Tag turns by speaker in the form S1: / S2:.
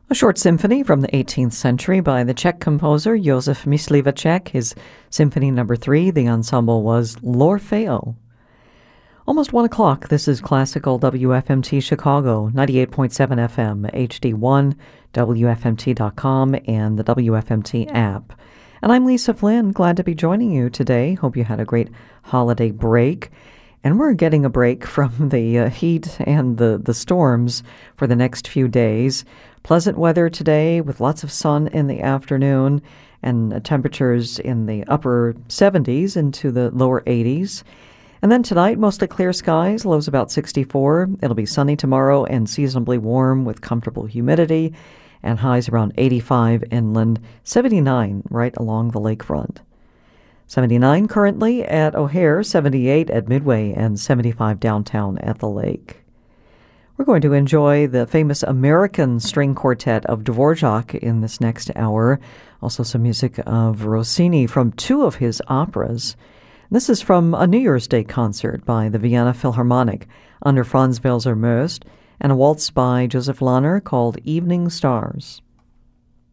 S1: A short symphony from the 18th century by the Czech composer Josef Myslivacek. His Symphony No. 3, the ensemble was L'Orfeo. Almost 1 o'clock, this is Classical WFMT Chicago, 98.7 FM, HD1, WFMT.com, and the WFMT app. And I'm Lisa Flynn, glad to be joining you today. Hope you had a great holiday break. And we're getting a break from the heat and the storms for the next few days. Pleasant weather today with lots of sun in the afternoon and temperatures in the upper 70s into the lower 80s. And then tonight, mostly clear skies, lows about 64. It'll be sunny tomorrow and seasonably warm with comfortable humidity and highs around 85 inland, 79 right along the lakefront. 79 currently at O'Hare, 78 at Midway, and 75 downtown at the lake. We're going to enjoy the famous American String Quartet of Dvorak in this next hour. Also some music of Rossini from 2 of his operas. This is from a New Year's Day concert by the Vienna Philharmonic under Franz Welser-Möst and a waltz by Joseph Lahner called Evening Stars.